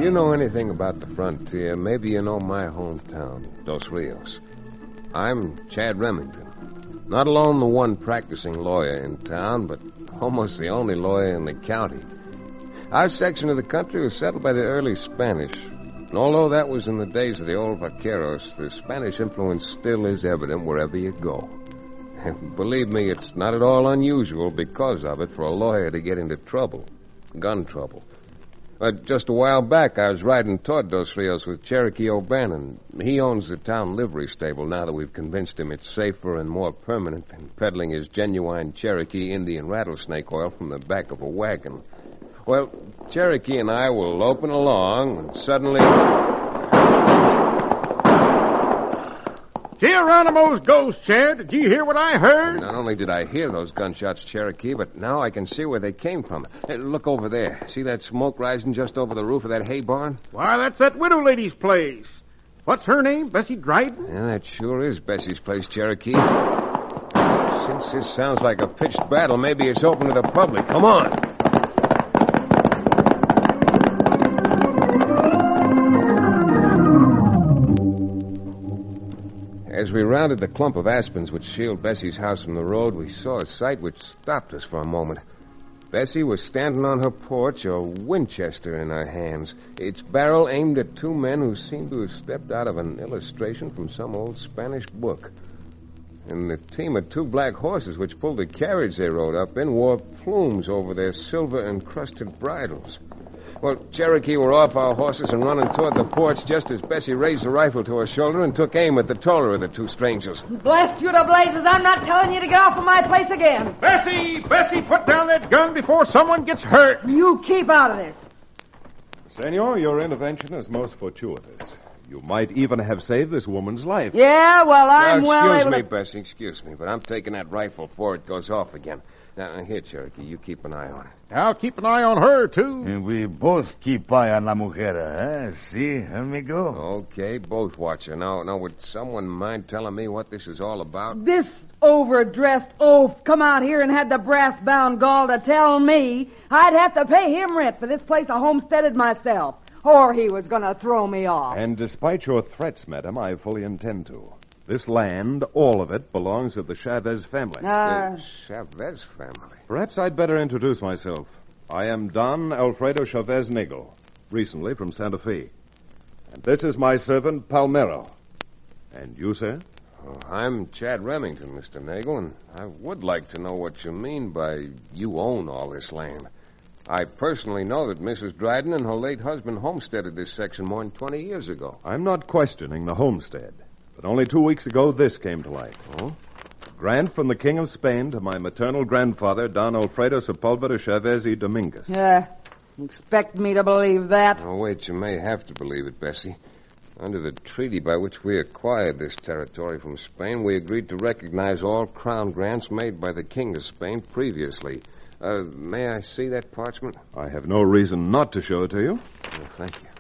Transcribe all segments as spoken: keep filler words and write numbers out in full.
you know anything about the frontier, maybe you know my hometown, Dos Rios. I'm Chad Remington. Not alone the one practicing lawyer in town, but almost the only lawyer in the county. Our section of the country was settled by the early Spanish. And although that was in the days of the old vaqueros, the Spanish influence still is evident wherever you go. And believe me, it's not at all unusual because of it for a lawyer to get into trouble, gun trouble. But just a while back, I was riding toward Dos Rios with Cherokee O'Bannon. He owns the town livery stable now that we've convinced him it's safer and more permanent than peddling his genuine Cherokee Indian rattlesnake oil from the back of a wagon. Well, Cherokee and I were loping along, and suddenly... Geronimo's ghost, Chad. Did you hear what I heard? Not only did I hear those gunshots, Cherokee, but now I can see where they came from. Hey, look over there. See that smoke rising just over the roof of that hay barn? Why, that's that widow lady's place. What's her name? Bessie Dryden? Yeah, that sure is Bessie's place, Cherokee. Since this sounds like a pitched battle, maybe it's open to the public. Come on. As we rounded the clump of aspens which shield Bessie's house from the road, we saw a sight which stopped us for a moment. Bessie was standing on her porch, a Winchester in her hands, its barrel aimed at two men who seemed to have stepped out of an illustration from some old Spanish book. And the team of two black horses which pulled the carriage they rode up in wore plumes over their silver-encrusted bridles. Well, Cherokee were off our horses and running toward the porch just as Bessie raised the rifle to her shoulder and took aim at the taller of the two strangers. Blast you to blazes, I'm not telling you to get off of my place again. Bessie! Bessie, put down that gun before someone gets hurt. You keep out of this. Senor, your intervention is most fortuitous. You might even have saved this woman's life. Yeah, well, I'm now, well excuse able me, to... Bessie, excuse me, but I'm taking that rifle before it goes off again. Now, here, Cherokee, you keep an eye on it. I'll keep an eye on her, too. And we both keep eye on La Mujer, eh? See, amigo? Okay, both watch her. Now, now, would someone mind telling me what this is all about? This overdressed oaf come out here and had the brass-bound gall to tell me I'd have to pay him rent for this place I homesteaded myself, or he was going to throw me off. And despite your threats, madam, I fully intend to. This land, all of it, belongs to the Chavez family. Uh, The Chavez family. Perhaps I'd better introduce myself. I am Don Alfredo Chavez Nagel, recently from Santa Fe. And this is my servant, Palmero. And you, sir? Oh, I'm Chad Remington, Mister Nagel, and I would like to know what you mean by you own all this land. I personally know that Missus Dryden and her late husband homesteaded this section more than twenty years ago. I'm not questioning the homestead. But only two weeks ago, this came to light. Oh? A grant from the King of Spain to my maternal grandfather, Don Alfredo Sepulveda Chavez y Dominguez. Yeah, expect me to believe that. Oh, wait, you may have to believe it, Bessie. Under the treaty by which we acquired this territory from Spain, we agreed to recognize all crown grants made by the King of Spain previously. Uh, may I see that parchment? I have no reason not to show it to you. Oh, thank you.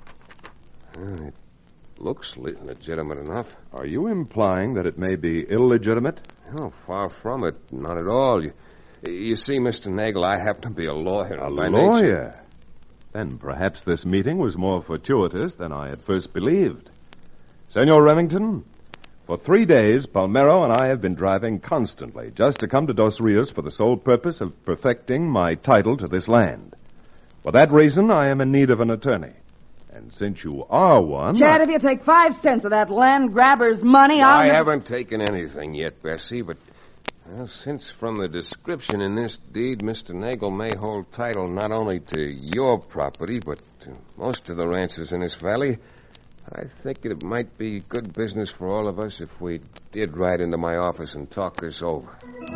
Uh, it looks le- legitimate enough. Are you implying that it may be illegitimate? Oh, far from it. Not at all. You, you see, Mister Nagel, I happen to be a lawyer. A by lawyer? nature. Then perhaps this meeting was more fortuitous than I at first believed. Senor Remington, for three days, Palmero and I have been driving constantly just to come to Dos Rios for the sole purpose of perfecting my title to this land. For that reason, I am in need of an attorney. And since you are one... Chad, I... if you take five cents of that land grabber's money, I'll... I haven't taken anything yet, Bessie, but well, since from the description in this deed, Mister Nagel may hold title not only to your property, but to most of the ranches in this valley, I think it might be good business for all of us if we did ride into my office and talk this over.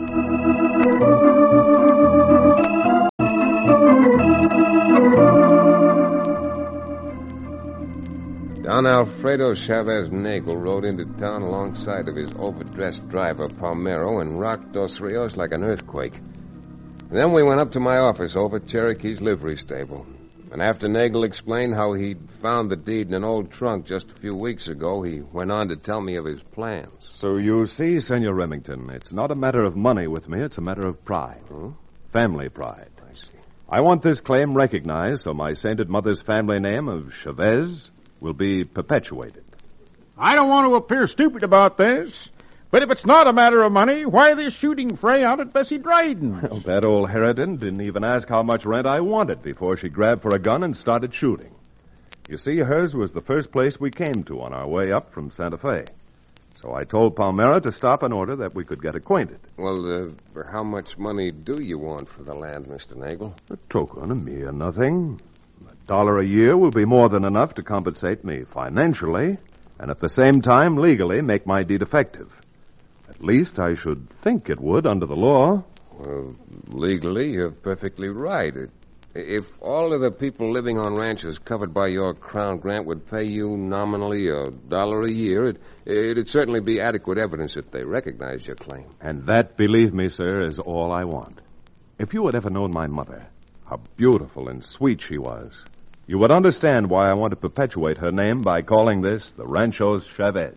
Don Alfredo Chavez Nagel rode into town alongside of his overdressed driver, Palmero, and rocked Dos Rios like an earthquake. And then we went up to my office over at Cherokee's livery stable. And after Nagel explained how he'd found the deed in an old trunk just a few weeks ago, he went on to tell me of his plans. So you see, Senor Remington, it's not a matter of money with me, it's a matter of pride. Hmm? Family pride. I see. I want this claim recognized so my sainted mother's family name of Chavez will be perpetuated. I don't want to appear stupid about this, but if it's not a matter of money, why this shooting fray out at Bessie Dryden's? Well, that old harridan didn't even ask how much rent I wanted before she grabbed for a gun and started shooting. You see, hers was the first place we came to on our way up from Santa Fe. So I told Palmera to stop in order that we could get acquainted. Well, uh, for how much money do you want for the land, Mister Nagel? A token, a mere nothing. A dollar a year will be more than enough to compensate me financially, and at the same time legally make my deed effective. At least I should think it would under the law. Well, legally, you're perfectly right. It, if all of the people living on ranches covered by your Crown grant would pay you nominally a dollar a year, it, it'd certainly be adequate evidence that they recognize your claim. And that, believe me, sir, is all I want. If you had ever known my mother, how beautiful and sweet she was, you would understand why I want to perpetuate her name by calling this the Rancho Chavez.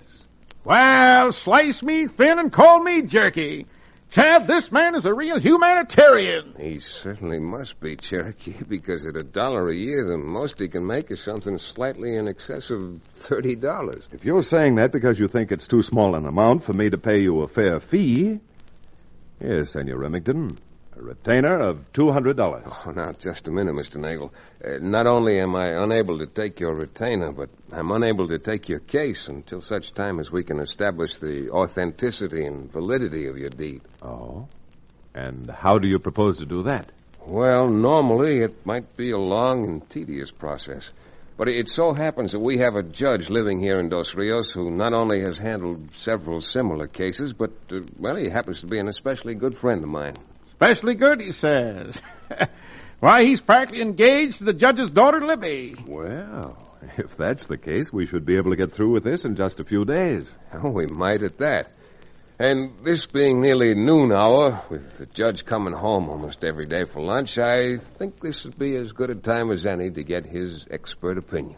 Well, slice me thin and call me jerky. Chad, this man is a real humanitarian. He certainly must be, Cherokee, because at a dollar a year, the most he can make is something slightly in excess of thirty dollars. If you're saying that because you think it's too small an amount for me to pay you a fair fee, yes, Senor Remington, a retainer of two hundred dollars. Oh, now, just a minute, Mister Nagel. Uh, not only am I unable to take your retainer, but I'm unable to take your case until such time as we can establish the authenticity and validity of your deed. Oh? And how do you propose to do that? Well, normally it might be a long and tedious process. But it so happens that we have a judge living here in Dos Rios who not only has handled several similar cases, but, uh, well, he happens to be an especially good friend of mine. Especially good, he says. Why, he's practically engaged to the judge's daughter, Libby. Well, if that's the case, we should be able to get through with this in just a few days. Oh, we might at that. And this being nearly noon hour, with the judge coming home almost every day for lunch, I think this would be as good a time as any to get his expert opinion.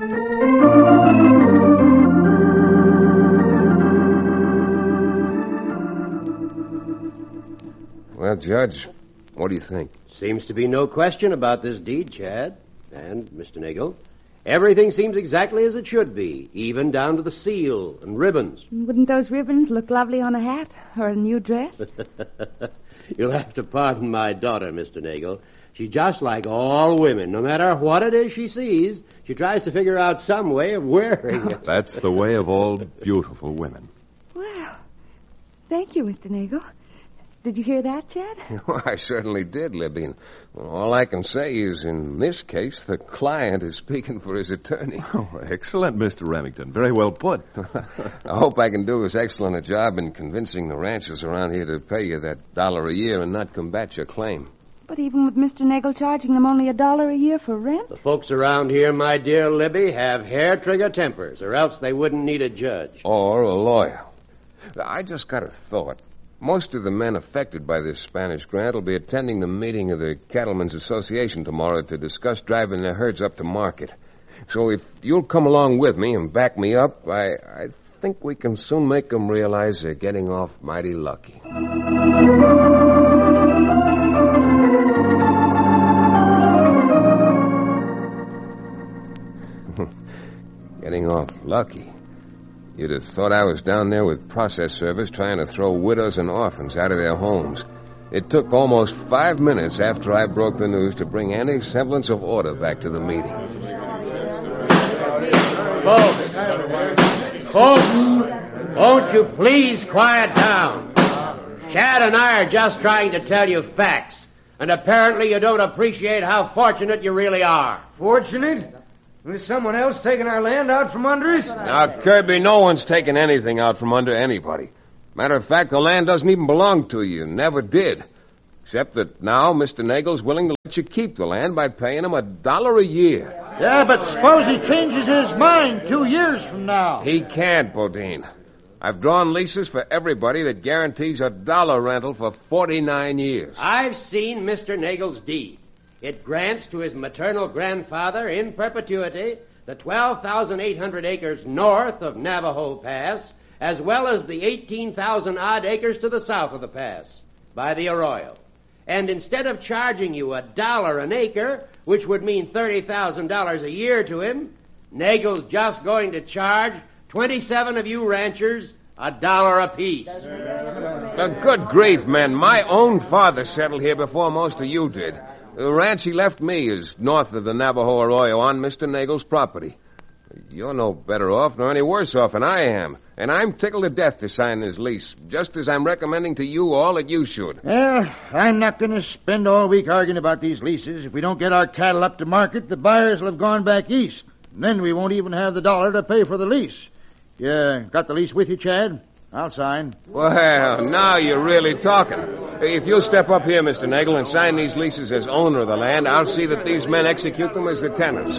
Well, Judge, what do you think? Seems to be no question about this deed, Chad. And, Mister Nagel, everything seems exactly as it should be, even down to the seal and ribbons. Wouldn't those ribbons look lovely on a hat or a new dress? You'll have to pardon my daughter, Mister Nagel. She's just like all women. No matter what it is she sees, she tries to figure out some way of wearing it. That's the way of all beautiful women. Well, thank you, Mister Nagel. Did you hear that, Chad? Well, I certainly did, Libby. And, well, all I can say is, in this case, the client is speaking for his attorney. Oh, excellent, Mister Remington. Very well put. I hope I can do as excellent a job in convincing the ranchers around here to pay you that dollar a year and not combat your claim. But even with Mister Nagel charging them only a dollar a year for rent? The folks around here, my dear Libby, have hair-trigger tempers, or else they wouldn't need a judge. Or a lawyer. I just got a thought. Most of the men affected by this Spanish grant will be attending the meeting of the Cattlemen's Association tomorrow to discuss driving their herds up to market. So if you'll come along with me and back me up, I, I think we can soon make them realize they're getting off mighty lucky. Getting off lucky. You'd have thought I was down there with process service trying to throw widows and orphans out of their homes. It took almost five minutes after I broke the news to bring any semblance of order back to the meeting. Folks, folks, won't you please quiet down? Chad and I are just trying to tell you facts, and apparently you don't appreciate how fortunate you really are. Fortunate? Is someone else taking our land out from under us? Now, Kirby, no one's taking anything out from under anybody. Matter of fact, the land doesn't even belong to you. Never did. Except that now Mister Nagel's willing to let you keep the land by paying him a dollar a year. Yeah, but suppose he changes his mind two years from now. He can't, Bodine. I've drawn leases for everybody that guarantees a dollar rental for forty-nine years. I've seen Mister Nagel's deed. It grants to his maternal grandfather in perpetuity the twelve thousand eight hundred acres north of Navajo Pass, as well as the eighteen thousand odd acres to the south of the pass by the Arroyo. And instead of charging you a dollar an acre, which would mean thirty thousand dollars a year to him, Nagel's just going to charge twenty-seven of you ranchers a dollar apiece. Uh, good grief, men. My own father settled here before most of you did. The ranch he left me is north of the Navajo Arroyo on Mister Nagel's property. You're no better off nor any worse off than I am. And I'm tickled to death to sign his lease, just as I'm recommending to you all that you should. Well, I'm not going to spend all week arguing about these leases. If we don't get our cattle up to market, the buyers will have gone back east. And then we won't even have the dollar to pay for the lease. You got the lease with you, Chad? I'll sign. Well, now you're really talking. If you'll step up here, Mister Nagel, and sign these leases as owner of the land, I'll see that these men execute them as the tenants.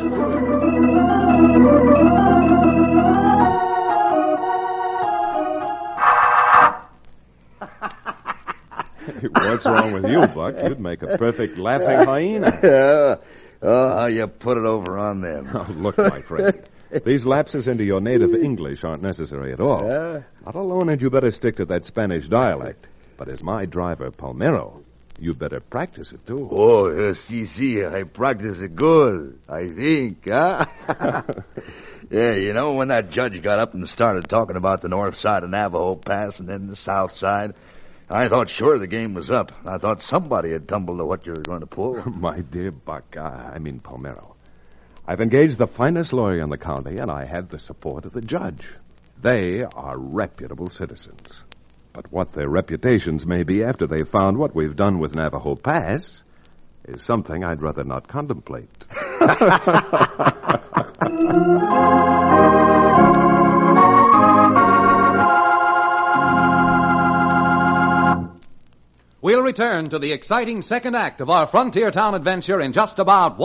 What's wrong with you, Buck? You'd make a perfect laughing hyena. Oh, how you put it over on them. Oh, look, my friend. These lapses into your native English aren't necessary at all. Uh, Not alone had you better stick to that Spanish dialect, but as my driver, Palmero, you'd better practice it, too. Oh, uh, si, si, I practice it good, I think, huh? Yeah, you know, when that judge got up and started talking about the north side of Navajo Pass and then the south side, I thought sure the game was up. I thought somebody had tumbled to what you were going to pull. My dear Buck, I, I mean Palmero, I've engaged the finest lawyer in the county, and I have the support of the judge. They are reputable citizens. But what their reputations may be after they've found what we've done with Navajo Pass is something I'd rather not contemplate. We'll return to the exciting second act of our Frontier Town adventure in just about one